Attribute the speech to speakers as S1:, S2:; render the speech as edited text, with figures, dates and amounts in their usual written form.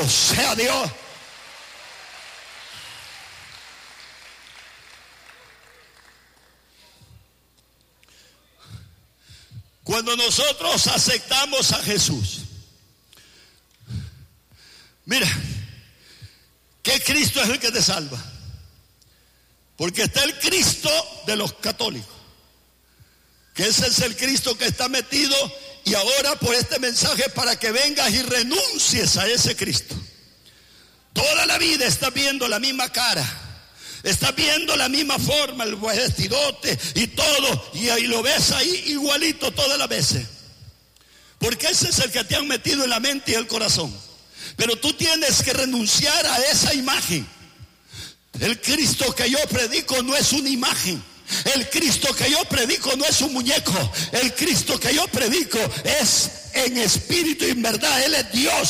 S1: Alabado sea Dios. Cuando nosotros aceptamos a Jesús, mira, que Cristo es el que te salva. Porque está el Cristo de los católicos, que ese es el Cristo que está metido, y ahora por este mensaje para que vengas y renuncies a ese Cristo. Toda la vida estás viendo la misma cara, estás viendo la misma forma, el vestidote y todo, y ahí lo ves ahí igualito todas las veces. Porque ese es el que te han metido en la mente y el corazón. Pero tú tienes que renunciar a esa imagen. El Cristo que yo predico no es una imagen. El Cristo que yo predico no es un muñeco. El Cristo que yo predico es en espíritu y en verdad. Él es Dios.